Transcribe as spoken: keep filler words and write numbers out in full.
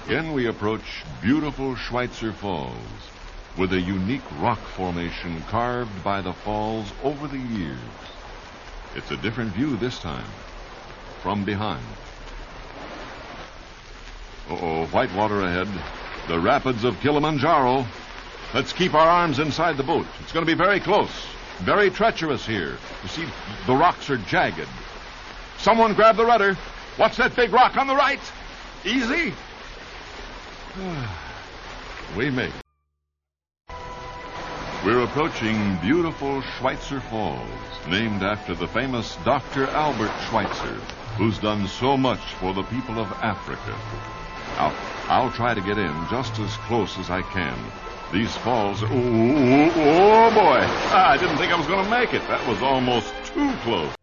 In we approach beautiful Schweitzer Falls, with a unique rock formation carved by the falls over the years. It's a different view this time, from behind. Uh-oh, white water ahead. The rapids of Kilimanjaro. Let's keep our arms inside the boat. It's going to be very close, very treacherous here. You see, the rocks are jagged. Someone grab the rudder. What's that big rock on the right? Easy. We make it. We're approaching beautiful Schweitzer Falls, named after the famous Doctor Albert Schweitzer, who's done so much for the people of Africa. I'll, I'll try to get in just as close as I can. These falls... Oh, oh, oh boy. I didn't think I was going to make it. That was almost too close.